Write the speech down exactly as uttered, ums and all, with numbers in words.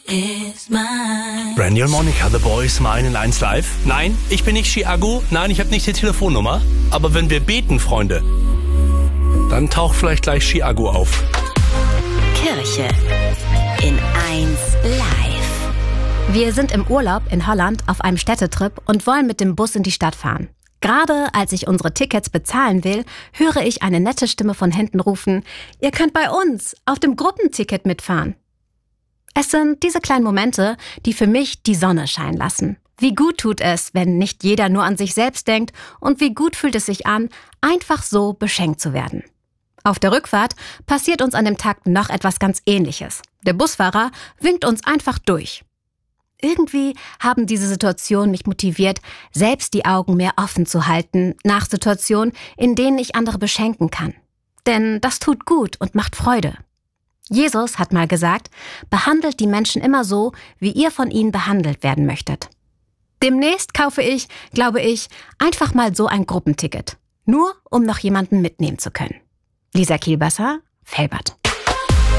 is mine. Brandy und Monica, The Boys, Mine in eins Live. Nein, ich bin nicht Chiago. Nein, ich habe nicht die Telefonnummer. Aber wenn wir beten, Freunde, dann taucht vielleicht gleich Chiago auf. Kirche in eins Live. Wir sind im Urlaub in Holland auf einem Städtetrip und wollen mit dem Bus in die Stadt fahren. Gerade als ich unsere Tickets bezahlen will, höre ich eine nette Stimme von hinten rufen: Ihr könnt bei uns auf dem Gruppenticket mitfahren. Es sind diese kleinen Momente, die für mich die Sonne scheinen lassen. Wie gut tut es, wenn nicht jeder nur an sich selbst denkt, und wie gut fühlt es sich an, einfach so beschenkt zu werden. Auf der Rückfahrt passiert uns an dem Tag noch etwas ganz Ähnliches. Der Busfahrer winkt uns einfach durch. Irgendwie haben diese Situationen mich motiviert, selbst die Augen mehr offen zu halten nach Situationen, in denen ich andere beschenken kann. Denn das tut gut und macht Freude. Jesus hat mal gesagt, behandelt die Menschen immer so, wie ihr von ihnen behandelt werden möchtet. Demnächst kaufe ich, glaube ich, einfach mal so ein Gruppenticket. Nur, um noch jemanden mitnehmen zu können. Lisa Kielbasser, Velbert.